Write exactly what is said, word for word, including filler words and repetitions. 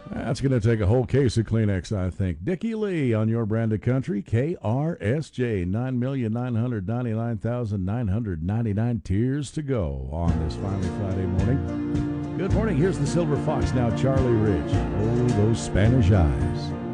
That's going to take a whole case of Kleenex, I think. Dickie Lee on your brand of country, K R S J, nine million nine hundred ninety-nine thousand nine hundred ninety-nine tears to go on this finally Friday morning. Good morning. Here's the Silver Fox now, Charlie Rich. Oh, those Spanish eyes.